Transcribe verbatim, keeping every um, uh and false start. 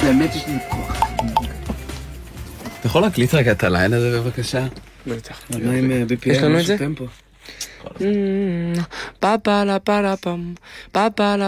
באמת יש לי כוח. אתה יכול להקליט רגע את הליין הזה בבקשה? בטח. מה עם בי פי אם? יש לנו את זה? טמפו. פה פה לה פה לה פם פה פה לה